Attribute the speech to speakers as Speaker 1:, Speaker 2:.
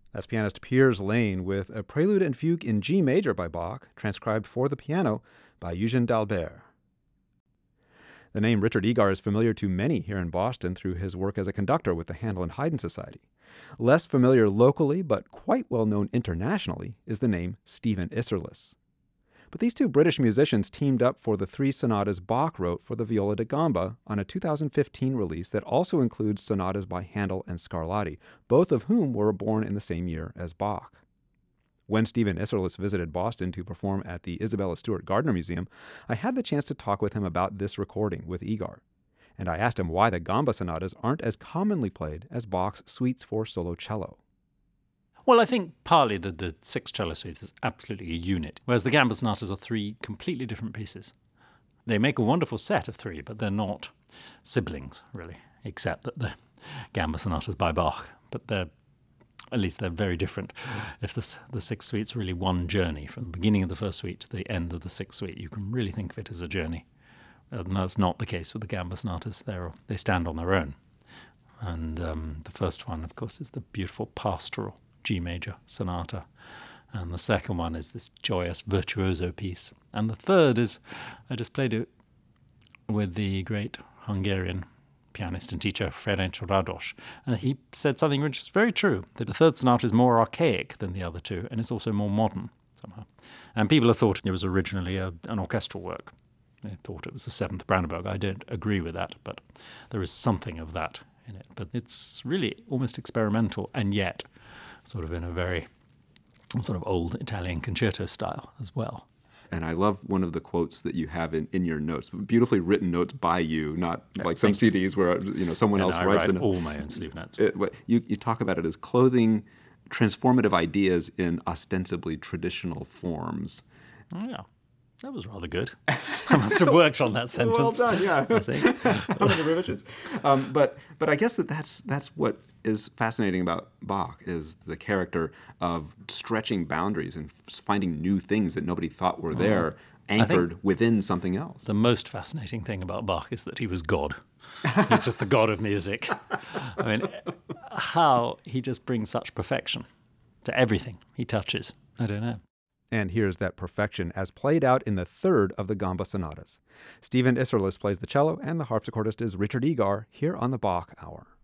Speaker 1: That's pianist Piers Lane with a prelude and fugue in G major by Bach, transcribed for the piano by Eugene d'Albert. The name Richard Egar is familiar to many here in Boston through his work as a conductor with the Handel and Haydn Society. Less familiar locally, but quite well known internationally, is the name Stephen Isserlis. But these two British musicians teamed up for the three sonatas Bach wrote for the viola da gamba on a 2015 release that also includes sonatas by Handel and Scarlatti, both of whom were born in the same year as Bach. When Stephen Isserlis visited Boston to perform at the Isabella Stewart Gardner Museum, I had the chance to talk with him about this recording with Egar. And I asked him why the gamba sonatas aren't as commonly played as Bach's suites for solo cello.
Speaker 2: Well, I think partly the six cello suites is absolutely a unit, whereas the gamba sonatas are three completely different pieces. They make a wonderful set of three, but they're not siblings, really, except that the gamba sonatas by Bach, but at least they're very different. If the sixth suite's really one journey, from the beginning of the first suite to the end of the sixth suite, you can really think of it as a journey. And that's not the case with the gamba sonatas. They stand on their own. And the first one, of course, is the beautiful pastoral G major sonata. And the second one is this joyous virtuoso piece. And the third is, I just played it with the great Hungarian pianist and teacher Ferenc Rados. And he said something which is very true, that the third sonata is more archaic than the other two, and it's also more modern somehow. And people have thought it was originally an orchestral work. They thought it was the seventh Brandenburg. I don't agree with that, but there is something of that in it. But it's really almost experimental, and yet sort of in a very sort of old Italian concerto style as well.
Speaker 1: And I love one of the quotes that you have in your notes, beautifully written notes by you, not like some CDs where someone else writes the notes.
Speaker 2: All my own sleeve notes.
Speaker 1: You talk about it as clothing transformative ideas in ostensibly traditional forms.
Speaker 2: Oh, yeah. That was rather good. I must have worked on that sentence.
Speaker 1: Well done, yeah.
Speaker 2: I think.
Speaker 1: How many revisions? But I guess that's what is fascinating about Bach is the character of stretching boundaries and finding new things that nobody thought were there, anchored within something else.
Speaker 2: The most fascinating thing about Bach is that he was God. He's just the God of music. I mean, how he just brings such perfection to everything he touches. I don't know.
Speaker 1: And here's that perfection as played out in the third of the gamba sonatas. Stephen Isserlis plays the cello, and the harpsichordist is Richard Egar here on the Bach Hour.